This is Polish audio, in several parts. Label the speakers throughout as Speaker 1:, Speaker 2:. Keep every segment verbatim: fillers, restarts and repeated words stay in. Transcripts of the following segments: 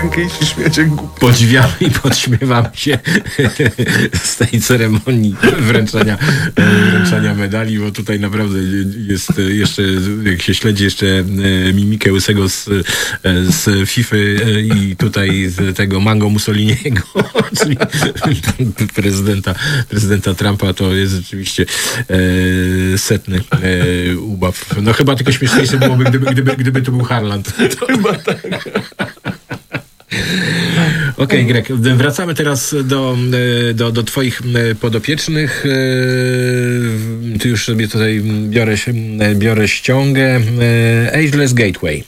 Speaker 1: rękę i się śmiecie głupio.
Speaker 2: Podziwiam i podśmiewam się z tej ceremonii wręczania, wręczania medali, bo tutaj naprawdę jest jeszcze, jak się śledzi jeszcze mimikę Łysego z, z FIFA i tutaj z tego Mango Mussoliniego, czyli prezydenta, prezydenta Trumpa, to jest rzeczywiście e, setny e, ubaw. No chyba tylko śmieszniejsze byłoby, gdyby, gdyby, gdyby to był Harland. To chyba tak. Okej, okay, Greg, wracamy teraz do, do, do twoich podopiecznych. Ty już sobie tutaj biorę, biorę ściągę. Ageless Gateway.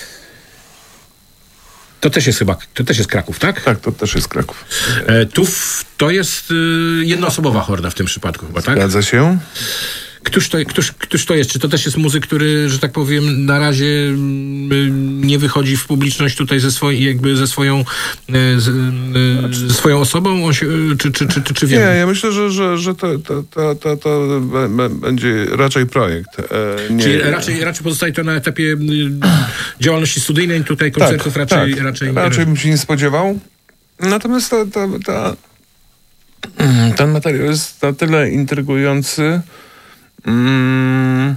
Speaker 2: To też jest chyba, to też jest Kraków, tak?
Speaker 1: Tak, to też jest Kraków.
Speaker 2: E, tu to jest y, jednoosobowa horda w tym przypadku chyba, tak?
Speaker 1: Zgadza się.
Speaker 2: Któż to, któż, któż to jest? Czy to też jest muzyk, który, że tak powiem, na razie y, nie wychodzi w publiczność tutaj ze, swoj, jakby ze swoją y, z, y, ze swoją osobą? On się, czy, czy, czy, czy, czy
Speaker 1: nie, ja myślę, że, że, że to, to, to, to, to będzie raczej projekt. E, nie.
Speaker 2: Czyli raczej, raczej pozostaje to na etapie y, działalności studyjnej, tutaj koncertów
Speaker 1: tak,
Speaker 2: raczej,
Speaker 1: tak.
Speaker 2: raczej...
Speaker 1: Raczej bym się nie spodziewał. Natomiast ta, ta, ta, ten materiał jest na tyle intrygujący, Mm,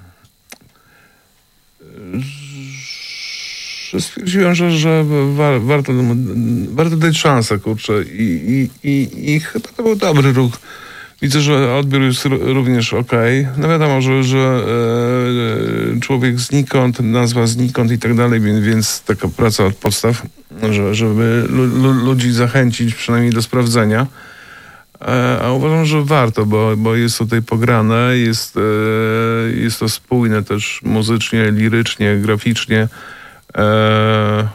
Speaker 1: że stwierdziłem, że, że wa, warto, warto dać szansę, kurczę. I, i, i, I chyba to był dobry ruch. Widzę, że odbiór jest również okej. Okay. No wiadomo, że, że e, człowiek znikąd, nazwa znikąd i tak dalej, więc, więc taka praca od podstaw, że, żeby lu, ludzi zachęcić przynajmniej do sprawdzenia. A uważam, że warto, bo, bo jest tutaj pograne, jest, e, jest to spójne też muzycznie, lirycznie, graficznie. E,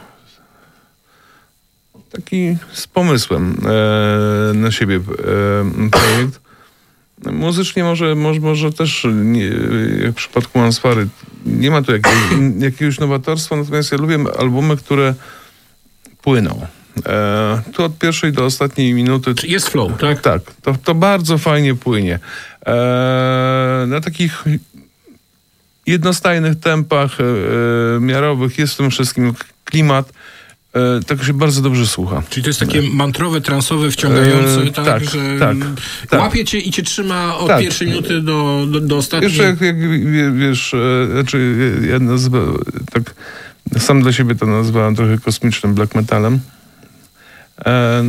Speaker 1: taki z pomysłem e, na siebie e, projekt. Muzycznie może, może, może też, nie, jak w przypadku Mansfary, nie ma tu jakiegoś, jakiegoś nowatorstwa, natomiast ja lubię albumy, które płyną. E, tu od pierwszej do ostatniej minuty.
Speaker 2: Czy jest flow, tak?
Speaker 1: Tak, to, to bardzo fajnie płynie. E, na takich jednostajnych tempach e, miarowych jest w tym wszystkim klimat. E, tak się bardzo dobrze słucha.
Speaker 2: Czyli to jest takie mantrowe, transowe, wciągające,
Speaker 1: e,
Speaker 2: tak,
Speaker 1: tak,
Speaker 2: że
Speaker 1: tak, tak.
Speaker 2: łapie cię i cię trzyma od
Speaker 1: tak.
Speaker 2: pierwszej minuty do, do, do ostatniej.
Speaker 1: Jeszcze jak, jak wiesz, e, znaczy ja nazywam, tak sam dla siebie to nazywałem trochę kosmicznym black metalem. E,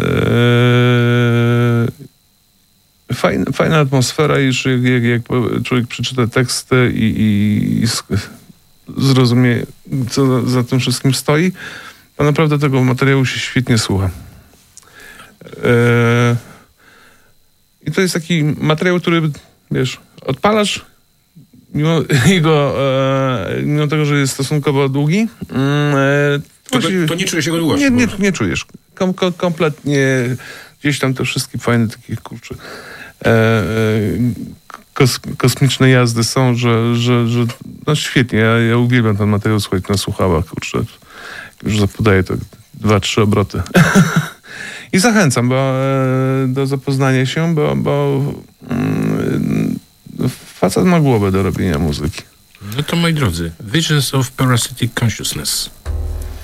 Speaker 1: e, fajna, fajna atmosfera, już jak, jak, jak człowiek przeczyta teksty i, i, i zrozumie, co za, za tym wszystkim stoi, to naprawdę tego materiału się świetnie słucha. E, I to jest taki materiał, który, wiesz, odpalasz, mimo jego, e, mimo tego, że jest stosunkowo długi, e,
Speaker 2: to, to nie czujesz jego długości?
Speaker 1: Nie, nie, nie czujesz. Kom, kom, kompletnie gdzieś tam te wszystkie fajne takie, kurczę, e, e, kos, kosmiczne jazdy są, że, że, że no świetnie. Ja, ja uwielbiam ten materiał słuchać na słuchawach, kurczę. Już podaję to dwa, trzy obroty. I zachęcam bo, e, do zapoznania się, bo, bo mm, facet ma głowę do robienia muzyki.
Speaker 2: No to moi drodzy, Visions of Parasitic Consciousness.